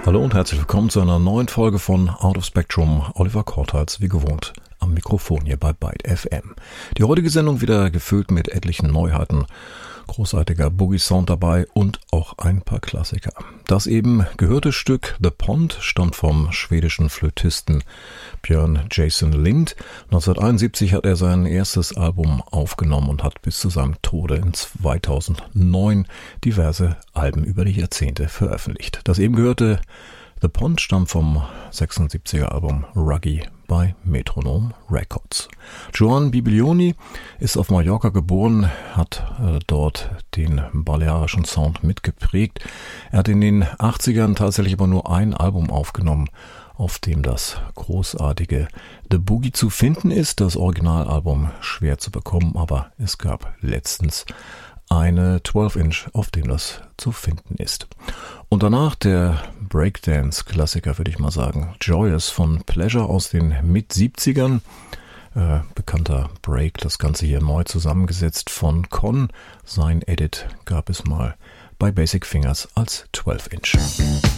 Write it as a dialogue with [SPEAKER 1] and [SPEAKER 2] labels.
[SPEAKER 1] Hallo und herzlich willkommen zu einer neuen Folge von Out of Spectrum. Oliver Kortals, wie gewohnt, am Mikrofon hier bei Byte FM. Die heutige Sendung wieder gefüllt mit etlichen Neuheiten, großartiger Boogie-Sound dabei und auch ein paar Klassiker. Das eben gehörte Stück The Pond stammt vom schwedischen Flötisten Björn Jason Lind. 1971 hat er sein erstes Album aufgenommen und hat bis zu seinem Tode in 2009 diverse Alben über die Jahrzehnte veröffentlicht. Das eben gehörte The Pond stammt vom 76er Album Ruggy bei Metronome Records. Joan Bibilioni ist auf Mallorca geboren, hat dort den balearischen Sound mitgeprägt. Er hat in den 80ern tatsächlich aber nur ein Album aufgenommen, auf dem das großartige The Boogie zu finden ist. Das Originalalbum schwer zu bekommen, aber es gab letztens eine 12-Inch, auf dem das zu finden ist. Und danach der Breakdance-Klassiker, würde ich mal sagen. Joyous von Pleasure aus den Mit-70ern. Bekannter Break, das Ganze hier neu zusammengesetzt von Con. Sein Edit gab es mal bei Basic Fingers als 12-Inch.